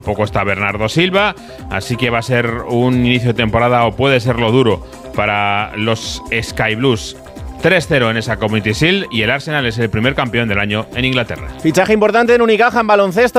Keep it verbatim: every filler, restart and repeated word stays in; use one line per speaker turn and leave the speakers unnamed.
Tampoco está Bernardo Silva, así que va a ser un inicio de temporada, o puede serlo duro, para los Sky Blues. tres cero en esa Community Shield y el Arsenal es el primer campeón del año en Inglaterra.
Fichaje importante en Unicaja en baloncesto.